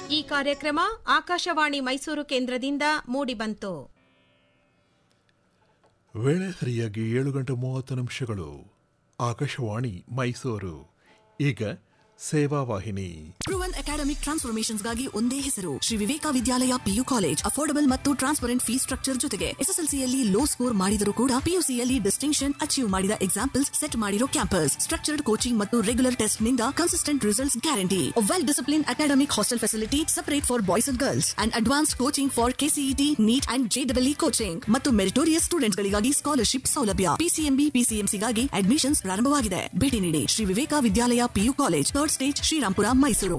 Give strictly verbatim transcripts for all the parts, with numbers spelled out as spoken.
ಈ ಕಾರ್ಯಕ್ರಮ ಆಕಾಶವಾಣಿ ಮೈಸೂರು ಕೇಂದ್ರದಿಂದ ಮೂಡಿಬಂತು. ವೇಳೆ ಸರಿಯಾಗಿ ಏಳು ಗಂಟೆ ಮೂವತ್ತು ನಿಮಿಷಗಳು. ಆಕಾಶವಾಣಿ ಮೈಸೂರು. ಈಗ ಸೇವಾ ವಾಹಿನಿ. ಪ್ರೂವನ್ ಅಕಾಡೆಮಿಕ್ ಟ್ರಾನ್ಸ್ಫಾರ್ಮೇಶನ್ಸ್ ಗಾಗಿ ಒಂದೇ ಹೆಸರು, ಶ್ರೀ ವಿವೇಕ ವಿದ್ಯಾಲಯ ಪಿಯು ಕಾಲೇಜ್. ಅಫೋರ್ಡಬಲ್ ಮತ್ತು ಟ್ರಾನ್ಸ್ಪರೆಂಟ್ ಫೀಸ್ ಸ್ಟ್ರಕ್ಚರ್ ಜೊತೆಗೆ ಎಸ್ಎಸ್ಎಲ್ಸಿಯಲ್ಲಿ ಲೋ ಸ್ಕೋರ್ ಮಾಡಿದರೂ ಕೂಡ ಪಿಯುಸಿಯಲ್ಲಿ ಡಿಸ್ಟಿಂಕ್ಷನ್ ಅಚೀವ್ ಮಾಡಿದ ಎಕ್ಸಾಂಪಲ್ಸ್ ಸೆಟ್ ಮಾಡಿರೋ ಕ್ಯಾಂಪಸ್, ಸ್ಟ್ರಕ್ಚರ್ಡ್ ಕೋಚಿಂಗ್ ಮತ್ತು ರೆಗ್ಯುಲರ್ ಟೆಸ್ಟ್ ನಿಂದ consistent results guarantee. Well discipline academic hostel facility separate for boys and girls and advanced coaching for KCET, neat and ಜೆಡಬ್ಲ್ಇ coaching ಮತ್ತು meritorious students ಗಳಿಗಾಗಿ scholarship ಸೌಲಭ್ಯ. PCMB ಪಿಸಿಎಂಸಿಗಾಗಿ admissions ಪ್ರಾರಂಭವಾಗಿದೆ. ಭೇಟಿ ನೀಡಿ ಶ್ರೀ ವಿವೇಕ ವಿದ್ಯಾಲಯ PU college, third stage, Srirampura, Mysuru.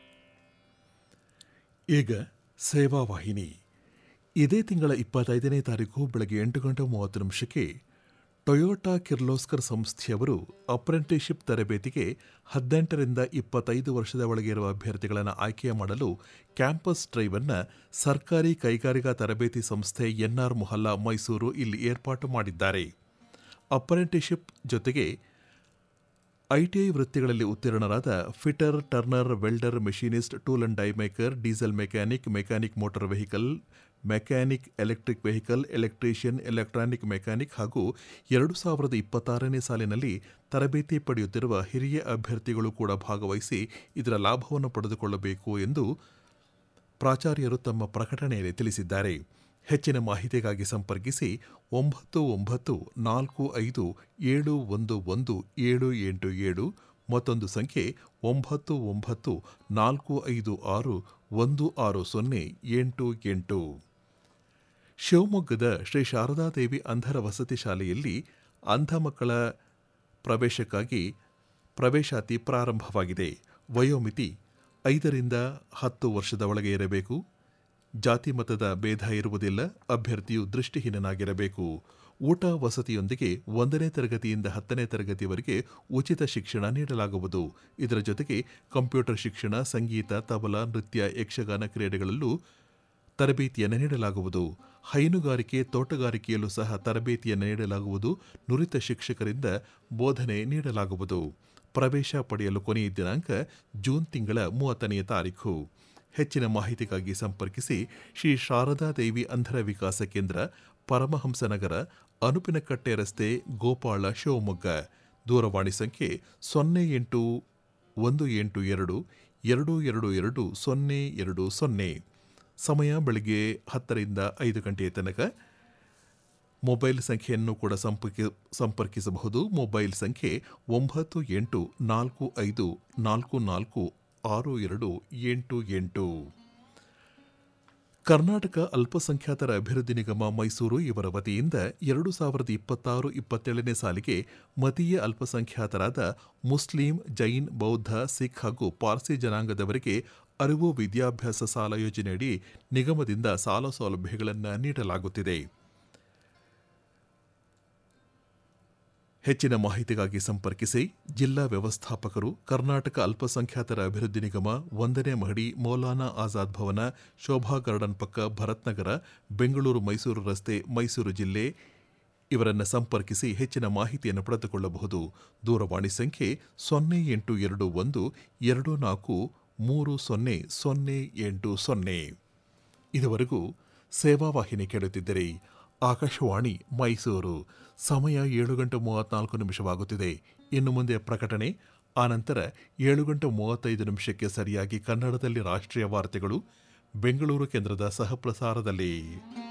ಈಗ ಸೇವಾ ವಾಹಿನಿ. ಇದೇ ತಿಂಗಳ ಇಪ್ಪತ್ತೈದನೇ ತಾರೀಕು ಬೆಳಗ್ಗೆ ಎಂಟು ಗಂಟೆ ಮೂವತ್ತು ನಿಮಿಷಕ್ಕೆ ಟೊಯೋಟಾ ಕಿರ್ಲೋಸ್ಕರ್ ಸಂಸ್ಥೆಯವರು ಅಪ್ರೆಂಟಿಸ್ಶಿಪ್ ತರಬೇತಿಗೆ ಹದಿನೆಂಟರಿಂದ ಇಪ್ಪತ್ತೈದು ವರ್ಷದ ಒಳಗೆ ಇರುವ ಅಭ್ಯರ್ಥಿಗಳನ್ನು ಆಯ್ಕೆ ಮಾಡಲು ಕ್ಯಾಂಪಸ್ ಡ್ರೈವ್ ಅನ್ನು ಸರ್ಕಾರಿ ಕೈಗಾರಿಕಾ ತರಬೇತಿ ಸಂಸ್ಥೆ ಎನ್ಆರ್ ಮೊಹಲ್ಲಾ ಮೈಸೂರು ಇಲ್ಲಿ ಏರ್ಪಾಟು ಮಾಡಿದ್ದಾರೆ. ಅಪ್ರೆಂಟಿಸ್ಶಿಪ್ ಜೊತೆಗೆ ITI ವೃತ್ತಿಗಳಲ್ಲಿ ಉತ್ತೀರ್ಣರಾದ fitter, turner, welder, machinist, tool and dye maker, diesel mechanic, mechanic motor vehicle, mechanic electric vehicle, electrician, electronic mechanic ಹಾಗೂ ಎರಡು ಸಾವಿರದ ಇಪ್ಪತ್ತಾರನೇ ಸಾಲಿನಲ್ಲಿ ತರಬೇತಿ ಪಡೆಯುತ್ತಿರುವ ಹಿರಿಯ ಅಭ್ಯರ್ಥಿಗಳು ಕೂಡ ಭಾಗವಹಿಸಿ ಇದರ ಲಾಭವನ್ನು ಪಡೆದುಕೊಳ್ಳಬೇಕು ಎಂದು ಪ್ರಾಚಾರ್ಯರು ತಮ್ಮ ಪ್ರಕಟಣೆಯಲ್ಲಿ ತಿಳಿಸಿದ್ದಾರೆ. ಹೆಚ್ಚಿನ ಮಾಹಿತಿಗಾಗಿ ಸಂಪರ್ಕಿಸಿ ಒಂಬತ್ತು ಒಂಬತ್ತು ನಾಲ್ಕು ಐದು ಏಳು ಒಂದು ಒಂದು ಏಳು ಎಂಟು ಏಳು, ಮತ್ತೊಂದು ಸಂಖ್ಯೆ ಒಂಬತ್ತು ಒಂಬತ್ತು ನಾಲ್ಕು ಐದು ಆರು ಒಂದು ಆರು ಸೊನ್ನೆ ಎಂಟು ಎಂಟು. ಶಿವಮೊಗ್ಗದ ಶ್ರೀ ಶಾರದಾದೇವಿ ಅಂಧರ ವಸತಿ ಶಾಲೆಯಲ್ಲಿ ಅಂಧ ಮಕ್ಕಳ ಪ್ರವೇಶಕ್ಕಾಗಿ ಪ್ರವೇಶಾತಿ ಪ್ರಾರಂಭವಾಗಿದೆ. ವಯೋಮಿತಿ ಐದರಿಂದ ಹತ್ತು ವರ್ಷದ ಒಳಗೆ ಇರಬೇಕು. ಜಾತಿ ಮತದ ಭೇದ ಇರುವುದಿಲ್ಲ. ಅಭ್ಯರ್ಥಿಯು ದೃಷ್ಟಿಹೀನನಾಗಿರಬೇಕು. ಊಟ ವಸತಿಯೊಂದಿಗೆ ಒಂದನೇ ತರಗತಿಯಿಂದ ಹತ್ತನೇ ತರಗತಿವರೆಗೆ ಉಚಿತ ಶಿಕ್ಷಣ ನೀಡಲಾಗುವುದು. ಇದರ ಜೊತೆಗೆ ಕಂಪ್ಯೂಟರ್ ಶಿಕ್ಷಣ, ಸಂಗೀತ, ತಬಲಾ, ನೃತ್ಯ, ಯಕ್ಷಗಾನ ಕ್ರೀಡೆಗಳಲ್ಲೂ ತರಬೇತಿಯನ್ನು ನೀಡಲಾಗುವುದು. ಹೈನುಗಾರಿಕೆ, ತೋಟಗಾರಿಕೆಯಲ್ಲೂ ಸಹ ತರಬೇತಿಯನ್ನು ನೀಡಲಾಗುವುದು. ನುರಿತ ಶಿಕ್ಷಕರಿಂದ ಬೋಧನೆ ನೀಡಲಾಗುವುದು. ಪ್ರವೇಶ ಪಡೆಯಲು ಕೊನೆಯ ದಿನಾಂಕ ಜೂನ್ ತಿಂಗಳ ಮೂವತ್ತನೆಯ ತಾರೀಖು. ಹೆಚ್ಚಿನ ಮಾಹಿತಿಗಾಗಿ ಸಂಪರ್ಕಿಸಿ ಶ್ರೀ ಶಾರದಾದೇವಿ ಅಂಧರ ವಿಕಾಸ ಕೇಂದ್ರ, ಪರಮಹಂಸನಗರ, ಅನುಪಿನಕಟ್ಟೆ ರಸ್ತೆ, ಗೋಪಾಳ, ಶಿವಮೊಗ್ಗ. ದೂರವಾಣಿ ಸಂಖ್ಯೆ ಸೊನ್ನೆ ಎಂಟು ಒಂದು ಎಂಟು ಎರಡು ಎರಡು ಎರಡು ಎರಡು ಸೊನ್ನೆ ಎರಡು ಸೊನ್ನೆ. ಸಮಯ ಬೆಳಗ್ಗೆ ಹತ್ತರಿಂದ ಐದು ಗಂಟೆಯ ತನಕ. ಮೊಬೈಲ್ ಸಂಖ್ಯೆಯನ್ನು ಕೂಡ ಸಂಪರ್ಕಿ ಸಂಪರ್ಕಿಸಬಹುದು. ಮೊಬೈಲ್ ಸಂಖ್ಯೆ ಒಂಬತ್ತು ಎಂಟು ನಾಲ್ಕು ಐದು ನಾಲ್ಕು ನಾಲ್ಕು ಆರು ಎರಡು ಎಂಟು ಎಂಟು. ಕರ್ನಾಟಕ ಅಲ್ಪಸಂಖ್ಯಾತರ ಅಭಿವೃದ್ಧಿ ನಿಗಮ ಮೈಸೂರು ಇವರ ವತಿಯಿಂದ ಎರಡು ಸಾವಿರದ ಇಪ್ಪತ್ತಾರು ಇಪ್ಪತ್ತೇಳನೇ ಸಾಲಿಗೆ ಮತೀಯ ಅಲ್ಪಸಂಖ್ಯಾತರಾದ ಮುಸ್ಲಿಂ, ಜೈನ್, ಬೌದ್ಧ, ಸಿಖ್ ಹಾಗೂ ಪಾರ್ಸಿ ಜನಾಂಗದವರಿಗೆ ಅರಿವು ವಿದ್ಯಾಭ್ಯಾಸ ಸಾಲ ಯೋಜನೆಯಡಿ ನಿಗಮದಿಂದ ಸಾಲ ಸೌಲಭ್ಯಗಳನ್ನು ನೀಡಲಾಗುತ್ತಿದೆ. ಹೆಚ್ಚಿನ ಮಾಹಿತಿಗಾಗಿ ಸಂಪರ್ಕಿಸಿ ಜಿಲ್ಲಾ ವ್ಯವಸ್ಥಾಪಕರು, ಕರ್ನಾಟಕ ಅಲ್ಪಸಂಖ್ಯಾತರ ಅಭಿವೃದ್ಧಿ ನಿಗಮ, ಒಂದನೇ ಮಹಡಿ, ಮೌಲಾನಾ ಆಜಾದ್ ಭವನ, ಶೋಭಾ ಗಾರ್ಡನ್ ಪಕ್ಕ, ಭರತ್ನಗರ, ಬೆಂಗಳೂರು ಮೈಸೂರು ರಸ್ತೆ, ಮೈಸೂರು ಜಿಲ್ಲೆ ಇವರನ್ನು ಸಂಪರ್ಕಿಸಿ ಹೆಚ್ಚಿನ ಮಾಹಿತಿಯನ್ನು ಪಡೆದುಕೊಳ್ಳಬಹುದು. ದೂರವಾಣಿ ಸಂಖ್ಯೆ ಸೊನ್ನೆ ಎಂಟು ಎರಡು ಒಂದು ಎರಡು ನಾಲ್ಕು ಮೂರು ಸೊನ್ನೆ ಸೊನ್ನೆ ಎಂಟು ಸೊನ್ನೆ. ಇದುವರೆಗೂ ಸೇವಾವಾಹಿನಿ ಕೇಳುತ್ತಿದ್ದರೆ ಆಕಾಶವಾಣಿ ಮೈಸೂರು. ಸಮಯ ಏಳು ಗಂಟೆ ಮೂವತ್ನಾಲ್ಕು ನಿಮಿಷವಾಗುತ್ತಿದೆ. ಇನ್ನು ಮುಂದೆ ಪ್ರಕಟಣೆ, ಆನಂತರ ಏಳು ಗಂಟೆ ಮೂವತ್ತೈದು ನಿಮಿಷಕ್ಕೆ ಸರಿಯಾಗಿ ಕನ್ನಡದಲ್ಲಿ ರಾಷ್ಟ್ರೀಯ ವಾರ್ತೆಗಳು ಬೆಂಗಳೂರು ಕೇಂದ್ರದ ಸಹಪ್ರಸಾರದಲ್ಲಿ.